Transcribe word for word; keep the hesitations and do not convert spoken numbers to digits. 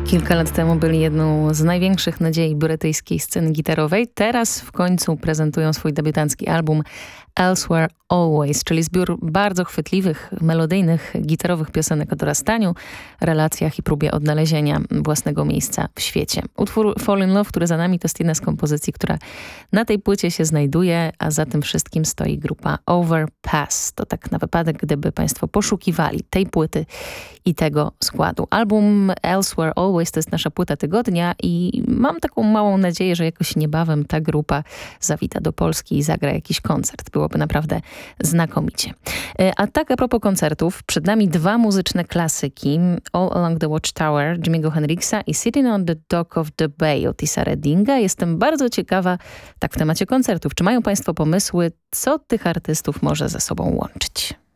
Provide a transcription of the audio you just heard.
Kilka lat temu byli jedną z największych nadziei brytyjskiej sceny gitarowej. Teraz w końcu prezentują swój debiutancki album Elsewhere Always, czyli zbiór bardzo chwytliwych, melodyjnych, gitarowych piosenek o dorastaniu, relacjach i próbie odnalezienia własnego miejsca w świecie. Utwór Fall in Love, który za nami, to jest jedna z kompozycji, która na tej płycie się znajduje, a za tym wszystkim stoi grupa Overpass. To tak na wypadek, gdyby Państwo poszukiwali tej płyty i tego składu. Album Elsewhere Always to jest nasza płyta tygodnia i mam taką małą nadzieję, że jakoś niebawem ta grupa zawita do Polski i zagra jakiś koncert. Byłoby naprawdę znakomicie. A tak a propos koncertów, przed nami dwa muzyczne klasyki. All Along the Watchtower Jimmy'ego Hendrixa i Sitting on the Dock of the Bay Otisa Reddinga. Jestem bardzo ciekawa, tak w temacie koncertów, czy mają Państwo pomysły, co tych artystów może ze sobą łączyć?